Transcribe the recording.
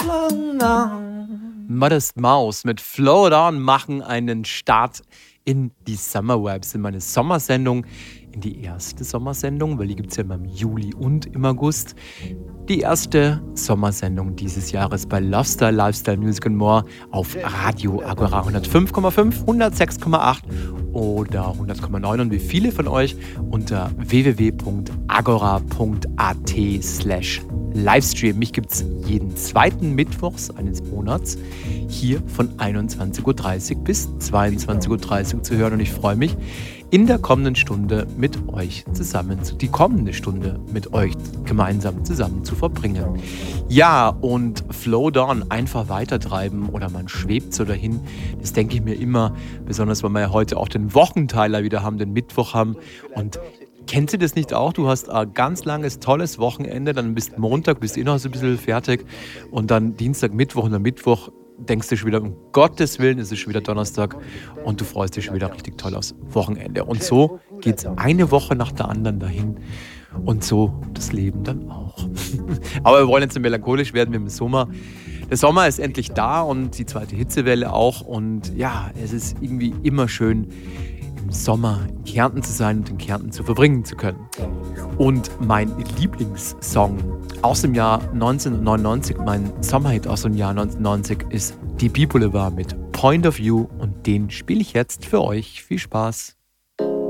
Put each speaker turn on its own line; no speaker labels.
Modest Mouse mit Flow Down machen einen Start in die Summer Vibes, in meine Sommersendung, in die erste Sommersendung, weil die gibt es ja immer im Juli und im August. Die erste Sommersendung dieses Jahres bei Lovestyle, Lifestyle, Music and More auf Radio Agora 105,5, 106,8 oder 100,9 und wie viele von euch unter www.agora.at/Livestream. Mich gibt es jeden zweiten Mittwochs eines Monats hier von 21.30 Uhr bis 22.30 Uhr zu hören und ich freue mich, in der kommenden Stunde mit euch zusammen, die kommende Stunde mit euch gemeinsam zusammen zu verbringen. Ja, und Flow Down einfach weitertreiben oder man schwebt so dahin, das denke ich mir immer, besonders weil wir ja heute auch den Wochenteiler wieder haben, den Mittwoch haben und kennst du das nicht auch? Du hast ein ganz langes, tolles Wochenende, dann bist Montag, bist noch so ein bisschen fertig und dann Dienstag, Mittwoch und am Mittwoch denkst du schon wieder, um Gottes Willen, es ist schon wieder Donnerstag und du freust dich schon wieder richtig toll aufs Wochenende. Und so geht es eine Woche nach der anderen dahin und so das Leben dann auch. Aber wir wollen jetzt nicht melancholisch werden wie im Sommer. Der Sommer ist endlich da und die zweite Hitzewelle auch und ja, es ist irgendwie immer schön, im Sommer in Kärnten zu sein und in Kärnten zu verbringen zu können. Und mein Lieblingssong aus dem Jahr 1999, mein Sommerhit aus dem Jahr 1990 ist Die Boulevard mit Point of View und den spiele ich jetzt für euch. Viel Spaß!